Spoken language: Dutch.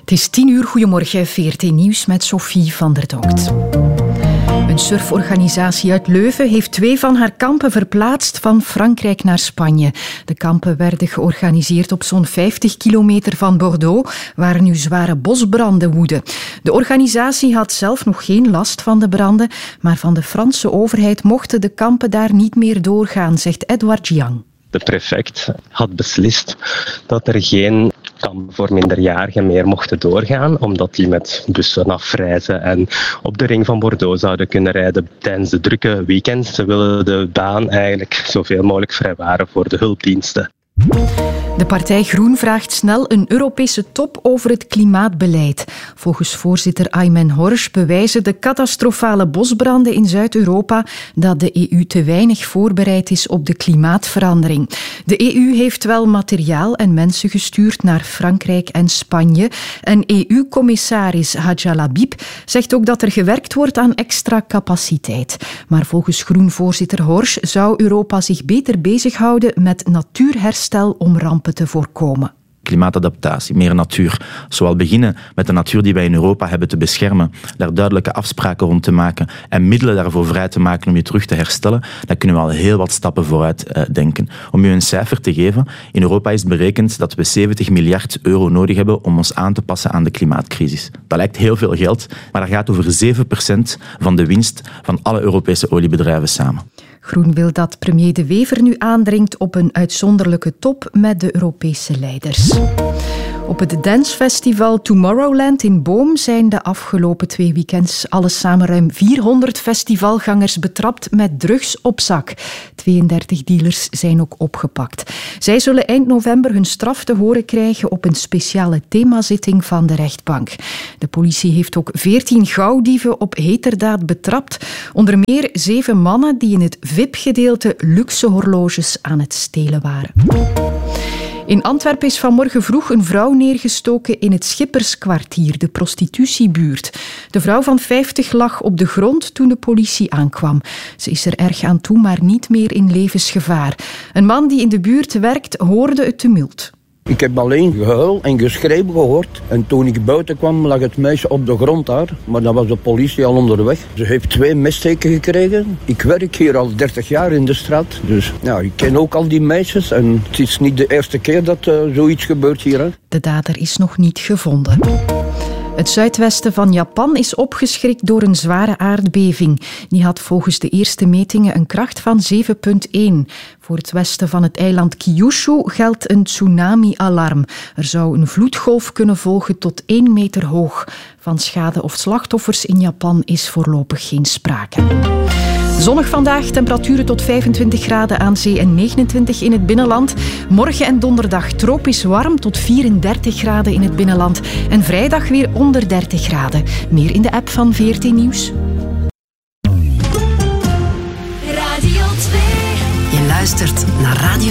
Het is 10:00, goedemorgen, VRT Nieuws met Sophie van der Donkt. Een surforganisatie uit Leuven heeft 2 van haar kampen verplaatst van Frankrijk naar Spanje. De kampen werden georganiseerd op zo'n 50 kilometer van Bordeaux, waar nu zware bosbranden woeden. De organisatie had zelf nog geen last van de branden, maar van de Franse overheid mochten de kampen daar niet meer doorgaan, zegt Edouard Jiang. De prefect had beslist dat er geen kampen voor minderjarigen meer mochten doorgaan, omdat die met bussen afreizen en op de ring van Bordeaux zouden kunnen rijden tijdens de drukke weekends. Ze willen de baan eigenlijk zoveel mogelijk vrijwaren voor de hulpdiensten. De partij Groen vraagt snel een Europese top over het klimaatbeleid. Volgens voorzitter Aymen Horsch bewijzen de catastrofale bosbranden in Zuid-Europa dat de EU te weinig voorbereid is op de klimaatverandering. De EU heeft wel materiaal en mensen gestuurd naar Frankrijk en Spanje. En EU-commissaris Hadja Labib zegt ook dat er gewerkt wordt aan extra capaciteit. Maar volgens Groen-voorzitter Horsch zou Europa zich beter bezighouden met natuurherstel om rampen te voorkomen. Klimaatadaptatie, meer natuur. Zowel beginnen met de natuur die wij in Europa hebben te beschermen, daar duidelijke afspraken rond te maken en middelen daarvoor vrij te maken om je terug te herstellen, dan kunnen we al heel wat stappen vooruit denken. Om u een cijfer te geven, in Europa is berekend dat we 70 miljard euro nodig hebben om ons aan te passen aan de klimaatcrisis. Dat lijkt heel veel geld, maar dat gaat over 7% van de winst van alle Europese oliebedrijven samen. Groen wil dat premier De Wever nu aandringt op een uitzonderlijke top met de Europese leiders. Op het dancefestival Tomorrowland in Boom zijn de afgelopen 2 weekends alles samen ruim 400 festivalgangers betrapt met drugs op zak. 32 dealers zijn ook opgepakt. Zij zullen eind november hun straf te horen krijgen op een speciale themazitting van de rechtbank. De politie heeft ook 14 gauwdieven op heterdaad betrapt. Onder meer 7 mannen die in het VIP-gedeelte luxe horloges aan het stelen waren. In Antwerpen is vanmorgen vroeg een vrouw neergestoken in het Schipperskwartier, de prostitutiebuurt. De vrouw van 50 lag op de grond toen de politie aankwam. Ze is er erg aan toe, maar niet meer in levensgevaar. Een man die in de buurt werkt, hoorde het tumult. Ik heb alleen gehuil en geschreeuw gehoord. En toen ik buiten kwam, lag het meisje op de grond daar. Maar dan was de politie al onderweg. Ze heeft 2 messteken gekregen. Ik werk hier al 30 jaar in de straat. Dus ja, ik ken ook al die meisjes. En het is niet de eerste keer dat zoiets gebeurt hier. Hè. De dader is nog niet gevonden. Het zuidwesten van Japan is opgeschrikt door een zware aardbeving. Die had volgens de eerste metingen een kracht van 7,1. Voor het westen van het eiland Kyushu geldt een tsunami-alarm. Er zou een vloedgolf kunnen volgen tot 1 meter hoog. Van schade of slachtoffers in Japan is voorlopig geen sprake. Zonnig vandaag, temperaturen tot 25 graden aan zee en 29 in het binnenland. Morgen en donderdag tropisch warm tot 34 graden in het binnenland. En vrijdag weer onder 30 graden. Meer in de app van VRT Nieuws. Radio 2. Je luistert naar Radio